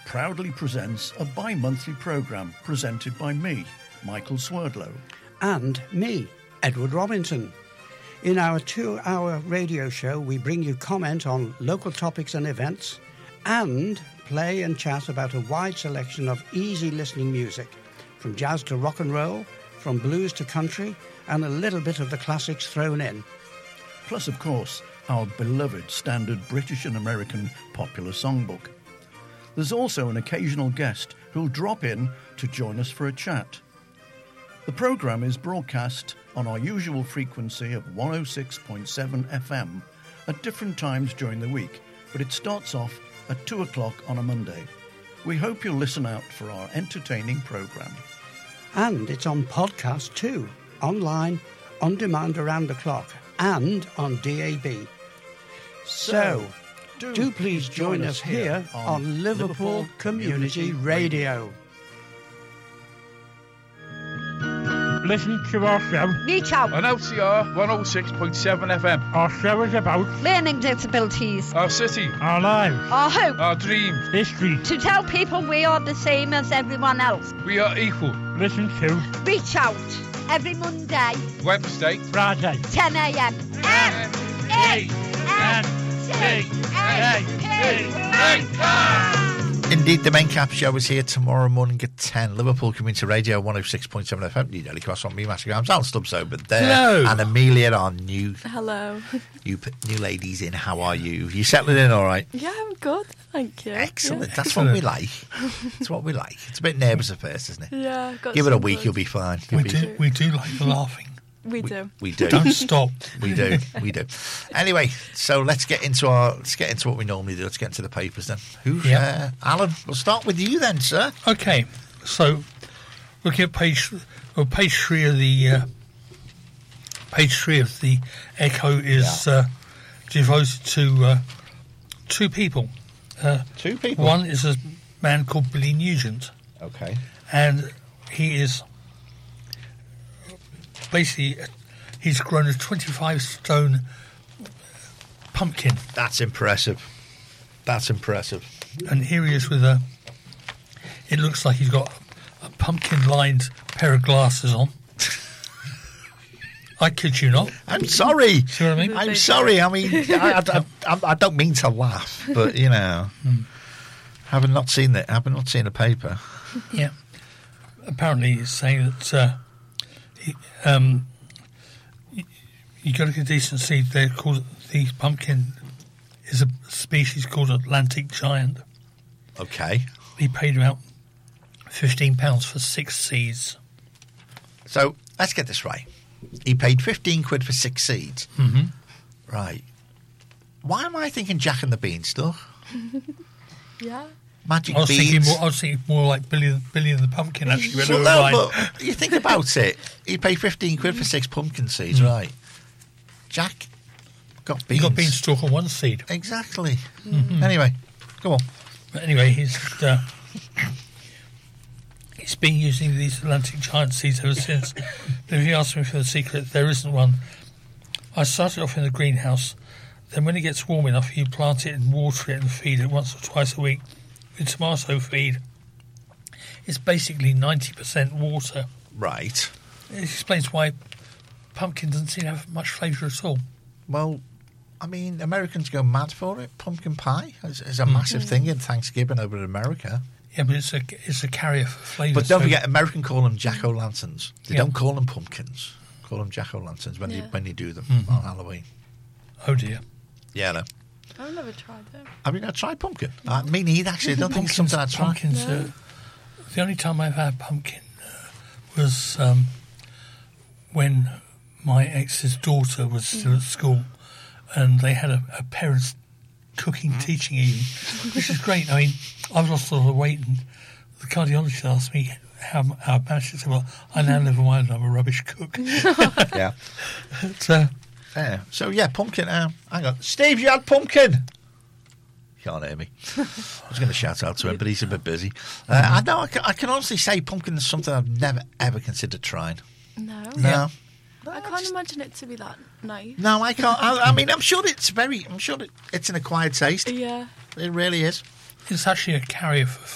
proudly presents a bi-monthly programme presented by me, Michael Swerdlow. And me, Edward Robinson. In our 2-hour radio show, we bring you comment on local topics and events and play and chat about a wide selection of easy listening music, from jazz to rock and roll, from blues to country, and a little bit of the classics thrown in. Plus, of course, our beloved standard British and American popular songbook. There's also an occasional guest who'll drop in to join us for a chat. The programme is broadcast on our usual frequency of 106.7 FM at different times during the week, but it starts off at 2 o'clock on a Monday. We hope you'll listen out for our entertaining programme. And it's on podcast too, online, on demand around the clock, and on DAB. So, do please join us here on Liverpool Community Radio. Listen to our show. Reach out. On LCR 106.7 FM. Our show is about Learning disabilities. Our city. our lives, Our hope. Our dreams. history. To tell people we are the same as everyone else. We are equal. Listen to Reach out. Every Monday, Wednesday. Friday. 10 a.m. Indeed, the main cap show is here tomorrow morning at 10. Liverpool Community Radio 106.7 FM. New Daily Cross on me, Matthew Graham. Alan Stubbs over there. Hello. And Amelia, our new Hello. new ladies in. How are you? You settling in all right? Yeah, I'm good. Thank you. Excellent. That's what we like. That's what we like. It's a bit nervous at first, isn't it? Yeah. Got Give it a some week, good- you'll be fine. We do like the laughing. We do. We do. Don't stop. We do. Anyway, so let's get into what we normally do. Let's get into the papers then. Alan, we'll start with you then, sir. Okay, so looking at page 3 of the Echo is devoted to two people. Two people. One is a man called Billy Nugent, Okay. and he is basically he's grown a 25-stone pumpkin, That's impressive. and here he is with it looks like he's got a pumpkin-lined pair of glasses on. I kid you not. I'm sorry. See what I mean? I'm sorry. I mean, I don't mean to laugh, but you know, having not seen the paper. Yeah. Apparently, he's saying that you got to get decent seed. They're called the pumpkin is a species called Atlantic Giant. Okay. He paid about £15 for 6 seeds. So let's get this right. He paid 15 quid for 6 seeds. Mm-hmm. Right. Why am I thinking Jack and the Beanstalk? Yeah. Magic I was beans. thinking more like Billy and the Pumpkin. Actually, when Well, I no, was mine. but you think about it. He paid 15 quid for 6 pumpkin seeds, right? Jack got beans. He got beanstalk on 1 seed. Exactly. Anyway, go on. But anyway, he's been using these Atlantic Giant seeds ever since. But if you ask me for the secret, there isn't one. I started off in the greenhouse. Then when it gets warm enough, you plant it and water it and feed it once or twice a week with tomato feed. It's basically 90% water. Right. It explains why pumpkin doesn't seem to have much flavour at all. Well, I mean, Americans go mad for it. Pumpkin pie is a massive thing in Thanksgiving over in America. Yeah, but it's a carrier for flavour. But don't forget, American call them jack-o'-lanterns. They Yeah. don't call them pumpkins. Call them jack-o'-lanterns when you do them on Halloween. Oh dear. Yeah, no. I've never tried it. Have you not tried pumpkin? Me neither, actually. I don't think it's something I'd try. Pumpkins. The only time I've had pumpkin was when my ex's daughter was still at school, and they had a parents' cooking teaching evening, which is great. I mean, I've lost a lot of weight, and the cardiologist asked me how I managed it. I said, well, I now live on my own. I'm a rubbish cook. Yeah. But, Fair. So, yeah, pumpkin. Hang on. Steve, you had pumpkin? You can't hear me. I was going to shout out to him, but he's a bit busy. I know. I can honestly say pumpkin is something I've never, ever considered trying. No. No. I can't imagine it to be that nice. No, I can't. I mean, I'm sure it's an acquired taste. Yeah. It really is. it's actually a carrier for